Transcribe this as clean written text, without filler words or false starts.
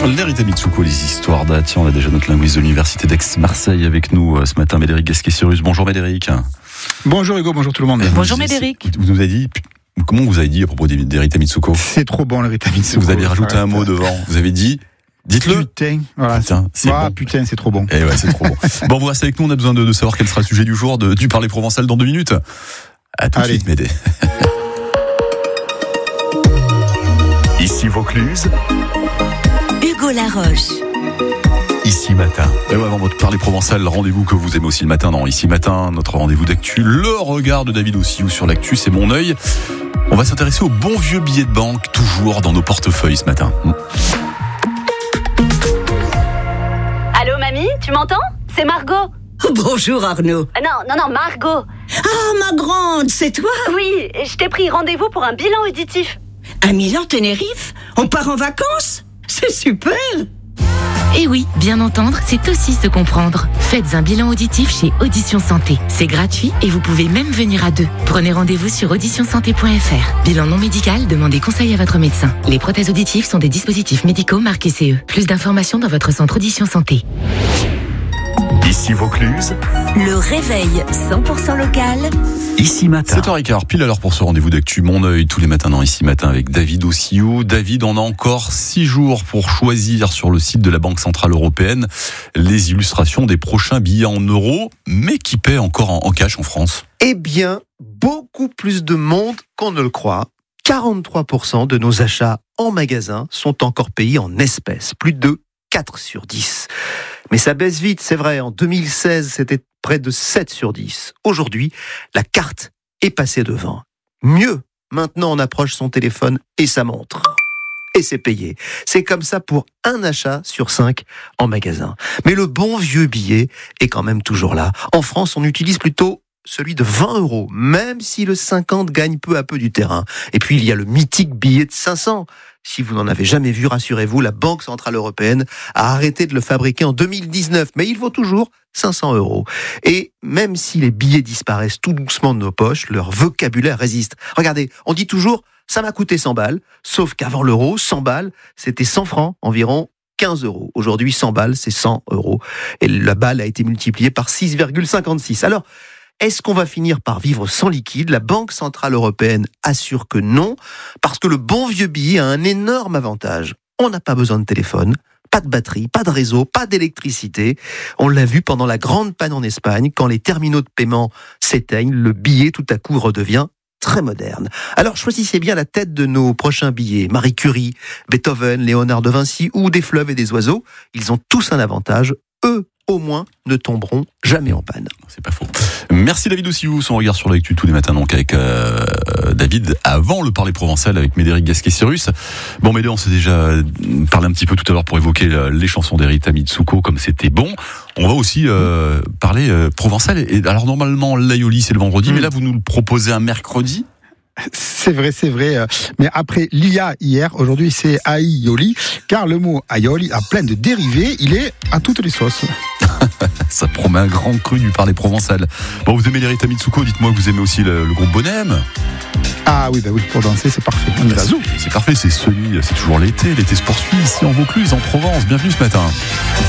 L'Erita Mitsuko, les histoires d'A. Tiens, on a déjà notre linguiste de l'Université d'Aix-Marseille avec nous ce matin, Médéric Gasquet-Cyrus. Bonjour Médéric. Bonjour Hugo, bonjour tout le monde. Bonjour Médéric. Vous nous avez dit, comment vous avez dit à propos d'Erita Mitsuko? C'est trop bon l'Erita Mitsuko. Vous avez rajouté un mot devant. Vous avez dit, dites-le. Putain, voilà. Putain, c'est bon. Putain, c'est trop bon. Eh ouais, c'est trop bon. Bon, vous restez avec nous, on a besoin de savoir quel sera le sujet du jour du Parler Provençal dans 2 minutes. À tout de suite, Médé. Ici Vaucluse, Hugo Laroche. Ici Matin. Et ouais, avant votre Parler Provençal, rendez-vous que vous aimez aussi le matin dans Ici Matin, notre rendez-vous d'actu, le regard de David Ossiou sur l'actu, c'est mon œil. On va s'intéresser aux bons vieux billets de banque, toujours dans nos portefeuilles ce matin. Allô mamie, tu m'entends? C'est Margot. Bonjour Arnaud. Non, Margot. Ah, ma grande, c'est toi? Oui, je t'ai pris rendez-vous pour un bilan auditif. À Milan-Tenerife? On part en vacances? C'est super! Et oui, bien entendre, c'est aussi se comprendre. Faites un bilan auditif chez Audition Santé. C'est gratuit et vous pouvez même venir à 2. Prenez rendez-vous sur auditionsanté.fr. Bilan non médical, demandez conseil à votre médecin. Les prothèses auditives sont des dispositifs médicaux marqués CE. Plus d'informations dans votre centre Audition Santé. ici Vaucluse, Le réveil 100% local. Ici Matin. 7h15, pile à l'heure pour ce rendez-vous d'actu, mon œil, tous les matins dans Ici Matin avec David Ossiou. David, on a encore 6 jours pour choisir sur le site de la Banque Centrale Européenne les illustrations des prochains billets en euros, mais qui paient encore en cash en France. Eh bien, beaucoup plus de monde qu'on ne le croit. 43% de nos achats en magasin sont encore payés en espèces. Plus de 4 sur 10. Mais ça baisse vite, c'est vrai. En 2016, c'était près de 7 sur 10. Aujourd'hui, la carte est passée devant. Mieux, maintenant on approche son téléphone et sa montre. Et c'est payé. C'est comme ça pour un achat sur 5 en magasin. Mais le bon vieux billet est quand même toujours là. En France, on utilise plutôt celui de 20 €, même si le 50 gagne peu à peu du terrain. Et puis il y a le mythique billet de 500. Si vous n'en avez jamais vu, rassurez-vous, la Banque Centrale Européenne a arrêté de le fabriquer en 2019, mais il vaut toujours 500 €. Et même si les billets disparaissent tout doucement de nos poches, leur vocabulaire résiste. Regardez, on dit toujours « ça m'a coûté 100 balles », sauf qu'avant l'euro, 100 balles, c'était 100 francs, environ 15 €. Aujourd'hui, 100 balles, c'est 100 €. Et la balle a été multipliée par 6,56. Alors, est-ce qu'on va finir par vivre sans liquide? La Banque Centrale Européenne assure que non, parce que le bon vieux billet a un énorme avantage. On n'a pas besoin de téléphone, pas de batterie, pas de réseau, pas d'électricité. On l'a vu pendant la grande panne en Espagne, quand les terminaux de paiement s'éteignent, le billet tout à coup redevient très moderne. Alors choisissez bien la tête de nos prochains billets. Marie Curie, Beethoven, Léonard de Vinci ou des fleuves et des oiseaux. Ils ont tous un avantage. Eux, au moins, ne tomberont jamais en panne. C'est pas faux. Merci David Ossiou, son regard sur l'actu tous les matins donc avec David avant le Parler Provençal avec Médéric Gasquet-Cyrus. Bon Médé, on s'est déjà parlé un petit peu tout à l'heure pour évoquer les chansons d'Erita Mitsuko comme c'était bon. On va aussi parler provençal. Et alors normalement l'Aioli c'est le vendredi, mais là vous nous le proposez un mercredi. C'est vrai. Mais après l'IA hier, aujourd'hui c'est Aioli, car le mot Aioli a plein de dérivés, il est à toutes les sauces. Ça promet un grand cru du Parler Provençal. Bon, vous aimez l'Erita Mitsuko, dites-moi que vous aimez aussi le groupe Bonhomme. Ah oui, pour danser c'est parfait. On y va. C'est parfait, c'est toujours l'été se poursuit ici en Vaucluse, en Provence. Bienvenue ce matin.